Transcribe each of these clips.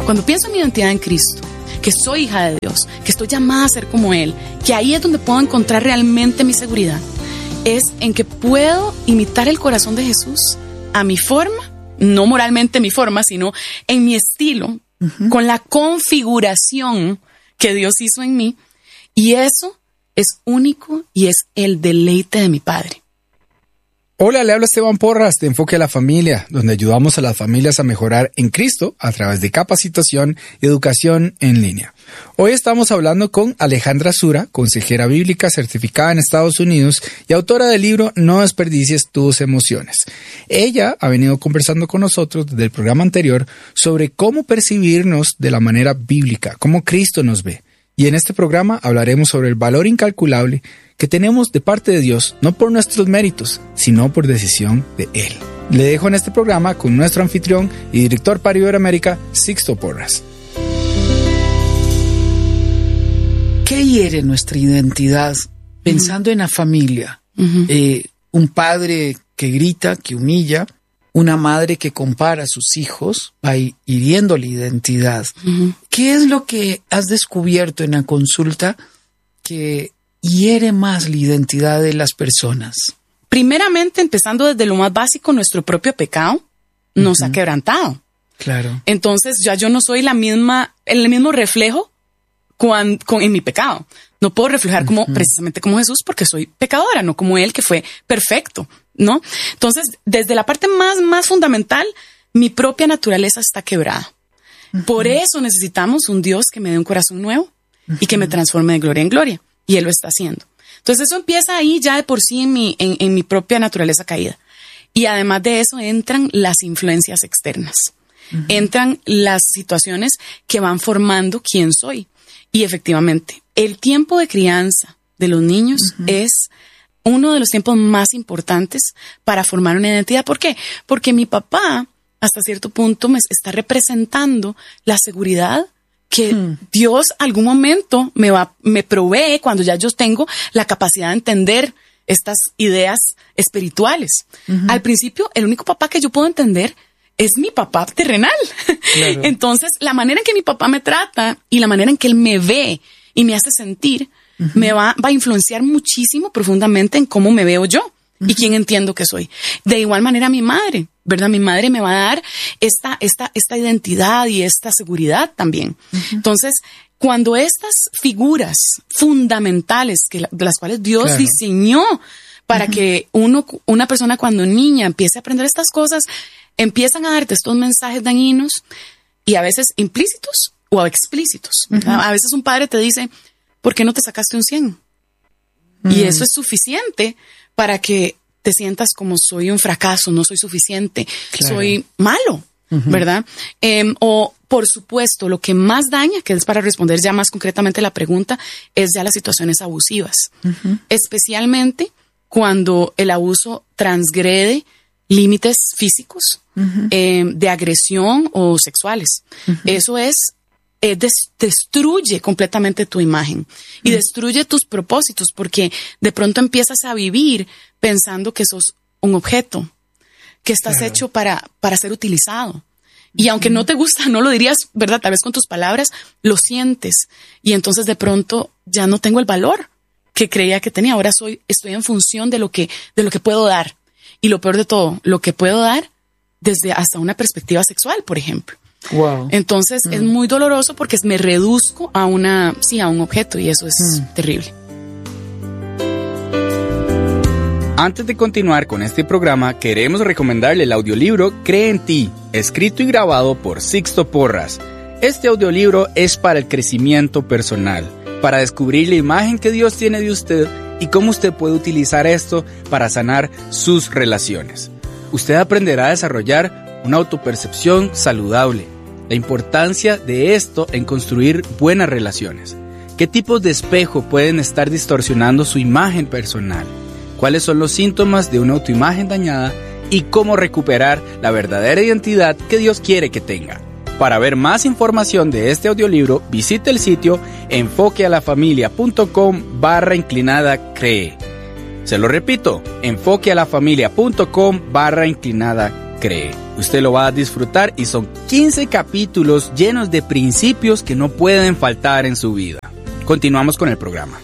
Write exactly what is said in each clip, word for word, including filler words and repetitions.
Cuando pienso en mi identidad en Cristo, que soy hija de Dios, que estoy llamada a ser como Él, que ahí es donde puedo encontrar realmente mi seguridad, es en que puedo imitar el corazón de Jesús a mi forma, no moralmente mi forma, sino en mi estilo, uh-huh. con la configuración que Dios hizo en mí. Y eso es único y es el deleite de mi Padre. Hola, le habla Esteban Porras de Enfoque a la Familia, donde ayudamos a las familias a mejorar en Cristo a través de capacitación y educación en línea. Hoy estamos hablando con Alejandra Sura, consejera bíblica certificada en Estados Unidos y autora del libro No desperdicies tus emociones. Ella ha venido conversando con nosotros desde el programa anterior sobre cómo percibirnos de la manera bíblica, cómo Cristo nos ve. Y en este programa hablaremos sobre el valor incalculable que tenemos de parte de Dios, no por nuestros méritos, sino por decisión de Él. Le dejo en este programa con nuestro anfitrión y director para Iberoamérica, Sixto Porras. ¿Qué hiere nuestra identidad pensando uh-huh. en la familia? Uh-huh. Eh, un padre que grita, que humilla, una madre que compara a sus hijos, va hiriendo la identidad. Uh-huh. ¿Qué es lo que has descubierto en la consulta que hiere más la identidad de las personas? Primeramente, empezando desde lo más básico, nuestro propio pecado nos uh-huh. ha quebrantado. Claro. Entonces, ya yo no soy la misma, el mismo reflejo con, con, en mi pecado. No puedo reflejar uh-huh. como, precisamente como Jesús porque soy pecadora, no como Él que fue perfecto, ¿no? Entonces, desde la parte más, más fundamental, mi propia naturaleza está quebrada. Uh-huh. Por eso necesitamos un Dios que me dé un corazón nuevo uh-huh. y que me transforme de gloria en gloria. Y Él lo está haciendo. Entonces eso empieza ahí ya de por sí en mi, en, en mi propia naturaleza caída. Y además de eso entran las influencias externas. Uh-huh. Entran las situaciones que van formando quién soy. Y efectivamente, el tiempo de crianza de los niños uh-huh. es uno de los tiempos más importantes para formar una identidad. ¿Por qué? Porque mi papá, hasta cierto punto, me está representando la seguridad que hmm. Dios algún momento me va, me provee cuando ya yo tengo la capacidad de entender estas ideas espirituales. Uh-huh. Al principio, el único papá que yo puedo entender es mi papá terrenal. Claro. Entonces, la manera en que mi papá me trata y la manera en que él me ve y me hace sentir, uh-huh. me va, va a influenciar muchísimo profundamente en cómo me veo yo uh-huh. y quién entiendo que soy. De igual manera, mi madre. ¿Verdad? Mi madre me va a dar esta, esta, esta identidad y esta seguridad también. Uh-huh. Entonces, cuando estas figuras fundamentales que la, de las cuales Dios claro. diseñó para uh-huh. que uno, una persona cuando niña empiece a aprender estas cosas, empiezan a darte estos mensajes dañinos y a veces implícitos o explícitos. Uh-huh. A veces un padre te dice, ¿por qué no te sacaste un cien? Uh-huh. Y eso es suficiente para que te sientas como soy un fracaso, no soy suficiente, claro. soy malo, uh-huh. ¿verdad? Eh, o, por supuesto, lo que más daña, que es para responder ya más concretamente la pregunta, es ya las situaciones abusivas. Uh-huh. Especialmente cuando el abuso transgrede límites físicos, uh-huh. eh, de agresión o sexuales. Uh-huh. Eso es, eh, des- destruye completamente tu imagen y uh-huh. destruye tus propósitos porque de pronto empiezas a vivir pensando que sos un objeto, que estás claro. hecho para, para ser utilizado. Y aunque no te gusta, no lo dirías, ¿verdad? Tal vez con tus palabras, lo sientes. Y entonces de pronto ya no tengo el valor que creía que tenía. Ahora soy, estoy en función de lo que, de lo que puedo dar. Y lo peor de todo, lo que puedo dar desde hasta una perspectiva sexual, por ejemplo. Wow. Entonces mm. es muy doloroso porque me reduzco a una, sí, a un objeto y eso es mm. terrible. Antes de continuar con este programa, queremos recomendarle el audiolibro Cree en ti, escrito y grabado por Sixto Porras. Este audiolibro es para el crecimiento personal, para descubrir la imagen que Dios tiene de usted y cómo usted puede utilizar esto para sanar sus relaciones. Usted aprenderá a desarrollar una autopercepción saludable, la importancia de esto en construir buenas relaciones, qué tipos de espejo pueden estar distorsionando su imagen personal, cuáles son los síntomas de una autoimagen dañada y cómo recuperar la verdadera identidad que Dios quiere que tenga. Para ver más información de este audiolibro, visite el sitio enfoquealafamilia.com barra inclinada cree. Se lo repito, enfoquealafamilia.com barra inclinada cree. cree. Usted lo va a disfrutar y son quince capítulos llenos de principios que no pueden faltar en su vida. Continuamos con el programa.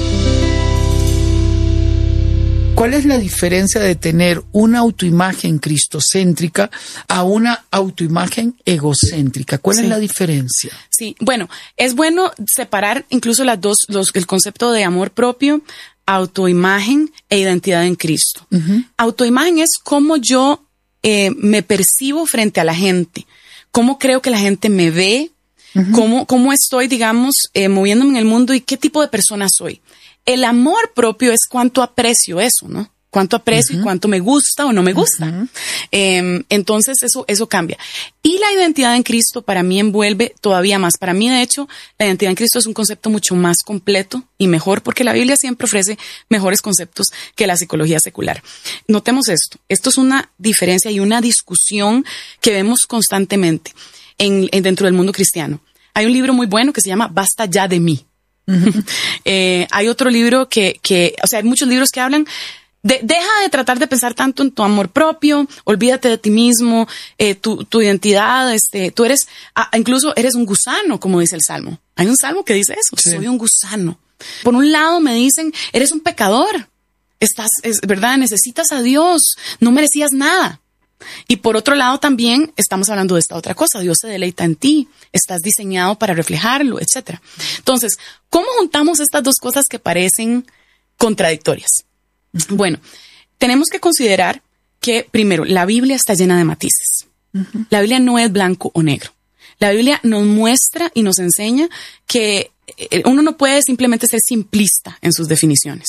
¿Cuál es la diferencia de tener una autoimagen cristocéntrica a una autoimagen egocéntrica? ¿Cuál sí. es la diferencia? Sí, bueno, es bueno separar incluso las dos, los, el concepto de amor propio, autoimagen e identidad en Cristo. Uh-huh. Autoimagen es cómo yo eh, me percibo frente a la gente, cómo creo que la gente me ve, uh-huh. cómo, cómo estoy, digamos, eh, moviéndome en el mundo y qué tipo de persona soy. El amor propio es cuánto aprecio eso, ¿no? Cuánto aprecio uh-huh. y cuánto me gusta o no me gusta. Uh-huh. Eh, entonces eso, eso cambia. Y la identidad en Cristo para mí envuelve todavía más. Para mí, de hecho, la identidad en Cristo es un concepto mucho más completo y mejor porque la Biblia siempre ofrece mejores conceptos que la psicología secular. Notemos esto. Esto es una diferencia y una discusión que vemos constantemente en, en, dentro del mundo cristiano. Hay un libro muy bueno que se llama Basta ya de mí. Uh-huh. eh, hay otro libro que, que, o sea, hay muchos libros que hablan de, deja de tratar de pensar tanto en tu amor propio, olvídate de ti mismo, eh, tu, tu identidad, este, tú eres, ah, incluso eres un gusano, como dice el Salmo. Hay un Salmo que dice eso, sí. Soy un gusano. Por un lado me dicen, eres un pecador, estás, es verdad, necesitas a Dios, no merecías nada. Y por otro lado también estamos hablando de esta otra cosa, Dios se deleita en ti, estás diseñado para reflejarlo, etcétera. Entonces, ¿cómo juntamos estas dos cosas que parecen contradictorias? Uh-huh. Bueno, tenemos que considerar que, primero, la Biblia está llena de matices. Uh-huh. La Biblia no es blanco o negro. La Biblia nos muestra y nos enseña que uno no puede simplemente ser simplista en sus definiciones.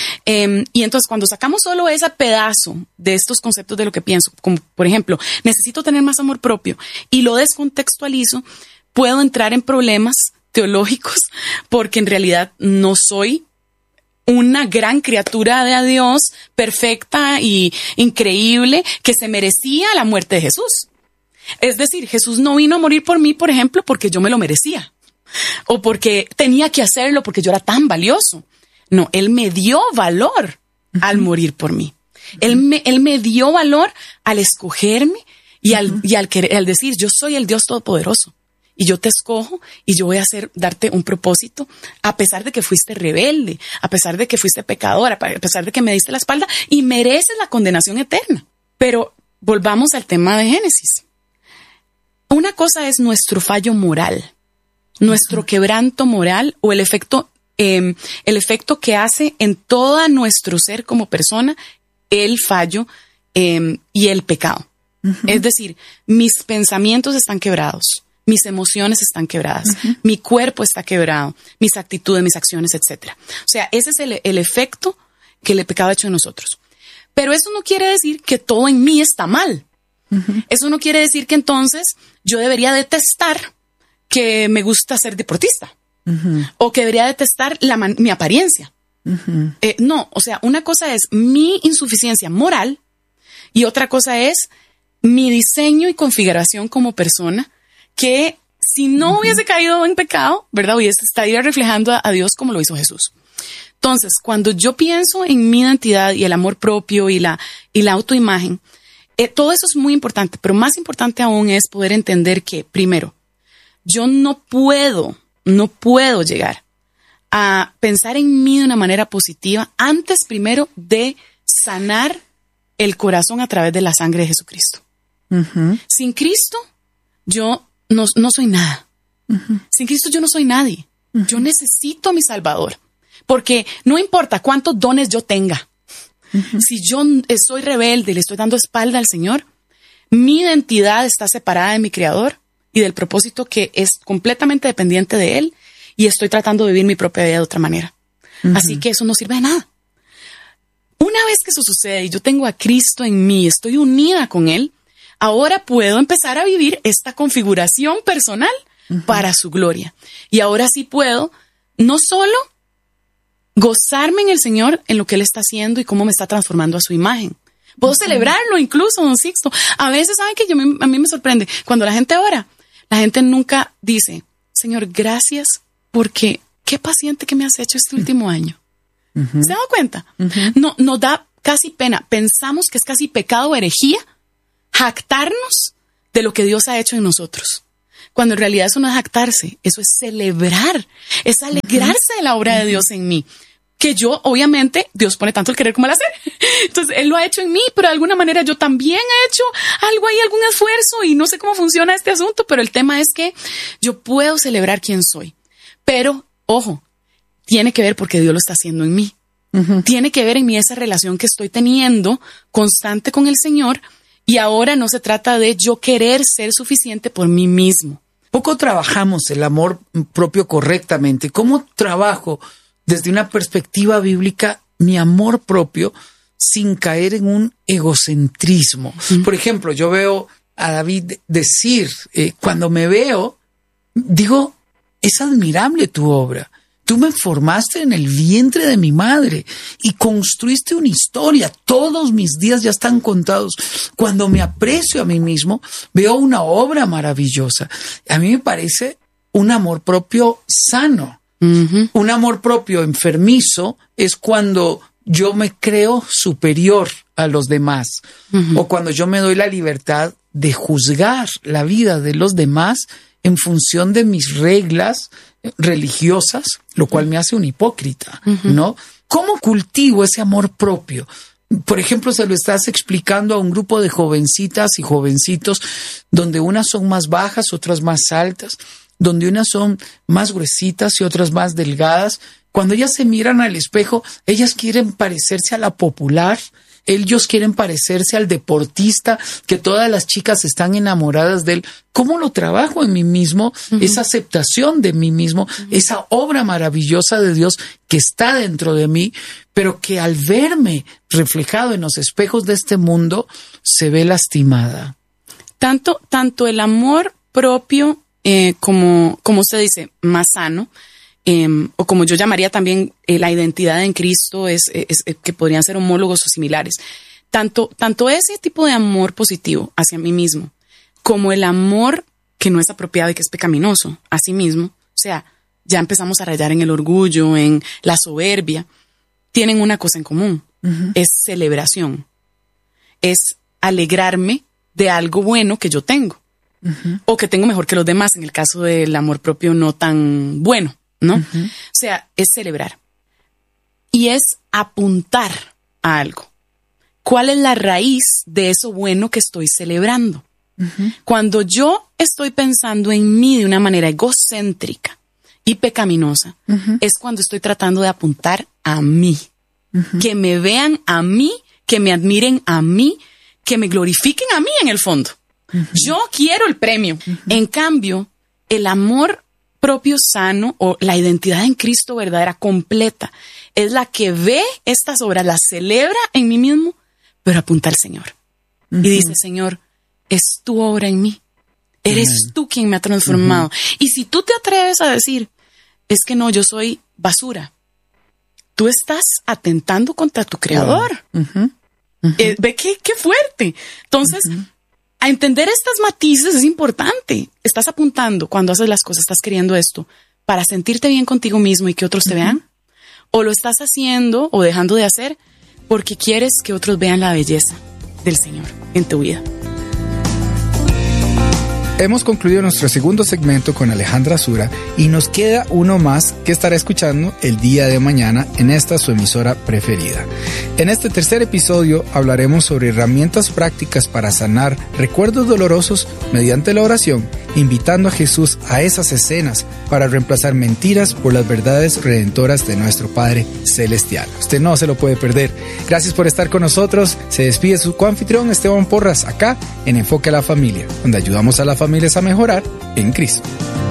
Eh, y entonces cuando sacamos solo ese pedazo de estos conceptos de lo que pienso, como por ejemplo, necesito tener más amor propio y lo descontextualizo, puedo entrar en problemas teológicos porque en realidad no soy una gran criatura de Dios perfecta y increíble que se merecía la muerte de Jesús. Es decir, Jesús no vino a morir por mí, por ejemplo, porque yo me lo merecía. O porque tenía que hacerlo porque yo era tan valioso. No, Él me dio valor uh-huh. al morir por mí. Uh-huh. Él, me, él me dio valor al escogerme y, uh-huh. al, y al, querer, al decir, yo soy el Dios Todopoderoso. Y yo te escojo y yo voy a hacer, darte un propósito a pesar de que fuiste rebelde, a pesar de que fuiste pecadora, a pesar de que me diste la espalda y mereces la condenación eterna. Pero volvamos al tema de Génesis. Una cosa es nuestro fallo moral. Nuestro quebranto moral o el efecto, eh, el efecto que hace en todo nuestro ser como persona el fallo eh, y el pecado. Uh-huh. Es decir, mis pensamientos están quebrados, mis emociones están quebradas, uh-huh. mi cuerpo está quebrado, mis actitudes, mis acciones, etcétera. O sea, ese es el, el efecto que el pecado ha hecho en nosotros. Pero eso no quiere decir que todo en mí está mal. Uh-huh. Eso no quiere decir que entonces yo debería detestar que me gusta ser deportista uh-huh. o que debería detestar la man- mi apariencia. Uh-huh. Eh, no, o sea, una cosa es mi insuficiencia moral y otra cosa es mi diseño y configuración como persona que si no uh-huh. hubiese caído en pecado, ¿verdad? Hubiese estaría reflejando a, a Dios como lo hizo Jesús. Entonces, cuando yo pienso en mi identidad y el amor propio y la, y la autoimagen, eh, todo eso es muy importante, pero más importante aún es poder entender que, primero, yo no puedo, no puedo llegar a pensar en mí de una manera positiva antes primero de sanar el corazón a través de la sangre de Jesucristo. Uh-huh. Sin Cristo, yo no, no soy nada. Uh-huh. Sin Cristo yo no soy nadie. Uh-huh. Yo necesito a mi Salvador. Porque no importa cuántos dones yo tenga. Uh-huh. Si yo soy rebelde y le estoy dando espalda al Señor, mi identidad está separada de mi Creador y del propósito que es completamente dependiente de Él y estoy tratando de vivir mi propia vida de otra manera. Uh-huh. Así que eso no sirve de nada. Una vez que eso sucede y yo tengo a Cristo en mí, estoy unida con Él, ahora puedo empezar a vivir esta configuración personal uh-huh. para su gloria. Y ahora sí puedo no solo gozarme en el Señor, en lo que Él está haciendo y cómo me está transformando a su imagen. Puedo uh-huh. celebrarlo incluso, don Sixto. A veces, ¿saben qué? Yo me, a mí me sorprende. Cuando la gente ora, la gente nunca dice, Señor, gracias porque qué paciente que me has hecho este último año. Uh-huh. ¿Se han dado cuenta? Uh-huh. No, nos da casi pena. Pensamos que es casi pecado o herejía jactarnos de lo que Dios ha hecho en nosotros. Cuando en realidad eso no es jactarse, eso es celebrar, es alegrarse de la obra de Dios en mí. Que yo, obviamente, Dios pone tanto el querer como el hacer. Entonces, Él lo ha hecho en mí, pero de alguna manera yo también he hecho algo ahí, algún esfuerzo, y no sé cómo funciona este asunto, pero el tema es que yo puedo celebrar quién soy. Pero, ojo, tiene que ver porque Dios lo está haciendo en mí. Uh-huh. Tiene que ver en mí esa relación que estoy teniendo constante con el Señor, y ahora no se trata de yo querer ser suficiente por mí mismo. Poco trabajamos el amor propio correctamente. ¿Cómo trabajo desde una perspectiva bíblica mi amor propio sin caer en un egocentrismo? Uh-huh. Por ejemplo, yo veo a David decir, eh, cuando me veo, digo, es admirable tu obra. Tú me formaste en el vientre de mi madre y construiste una historia. Todos mis días ya están contados. Cuando me aprecio a mí mismo, veo una obra maravillosa. A mí me parece un amor propio sano. Uh-huh. Un amor propio enfermizo es cuando yo me creo superior a los demás, uh-huh, o cuando yo me doy la libertad de juzgar la vida de los demás en función de mis reglas religiosas, lo cual me hace un hipócrita, uh-huh, ¿no? ¿Cómo cultivo ese amor propio? Por ejemplo, se lo estás explicando a un grupo de jovencitas y jovencitos donde unas son más bajas, otras más altas, donde unas son más gruesitas y otras más delgadas. Cuando ellas se miran al espejo, ellas quieren parecerse a la popular, ellos quieren parecerse al deportista, que todas las chicas están enamoradas de él. ¿Cómo lo trabajo en mí mismo? Uh-huh. Esa aceptación de mí mismo, uh-huh, esa obra maravillosa de Dios que está dentro de mí, pero que al verme reflejado en los espejos de este mundo, se ve lastimada. Tanto, tanto el amor propio, Eh, como, como usted dice, más sano, eh, o como yo llamaría también eh, la identidad en Cristo, es, es, es que podrían ser homólogos o similares. Tanto, tanto ese tipo de amor positivo hacia mí mismo, como el amor que no es apropiado y que es pecaminoso a sí mismo, o sea, ya empezamos a rayar en el orgullo, en la soberbia, tienen una cosa en común, uh-huh, es celebración, es alegrarme de algo bueno que yo tengo. Uh-huh. O que tengo mejor que los demás, en el caso del amor propio no tan bueno, ¿no? Uh-huh. O sea, es celebrar. Y es apuntar a algo. ¿Cuál es la raíz de eso bueno que estoy celebrando? Uh-huh. Cuando yo estoy pensando en mí de una manera egocéntrica y pecaminosa, uh-huh, es cuando estoy tratando de apuntar a mí. Uh-huh. Que me vean a mí, que me admiren a mí, que me glorifiquen a mí en el fondo. Uh-huh. Yo quiero el premio. Uh-huh. En cambio, el amor propio sano o la identidad en Cristo verdadera completa es la que ve estas obras, las celebra en mí mismo, pero apunta al Señor. Uh-huh. Y dice, Señor, es tu obra en mí. Eres uh-huh, tú quien me ha transformado. Uh-huh. Y si tú te atreves a decir, es que no, yo soy basura, tú estás atentando contra tu Creador. Uh-huh. Uh-huh. Eh, ve qué, qué fuerte. Entonces, uh-huh, a entender estas matices es importante. Estás apuntando cuando haces las cosas, estás queriendo esto para sentirte bien contigo mismo y que otros, uh-huh, te vean. O lo estás haciendo o dejando de hacer porque quieres que otros vean la belleza del Señor en tu vida. Hemos concluido nuestro segundo segmento con Alejandra Sura y nos queda uno más que estará escuchando el día de mañana en esta su emisora preferida. En este tercer episodio hablaremos sobre herramientas prácticas para sanar recuerdos dolorosos mediante la oración, invitando a Jesús a esas escenas para reemplazar mentiras por las verdades redentoras de nuestro Padre Celestial. Usted no se lo puede perder. Gracias por estar con nosotros. Se despide su coanfitrión Esteban Porras acá en Enfoque a la Familia, donde ayudamos a la familia a mejorar en Cristo.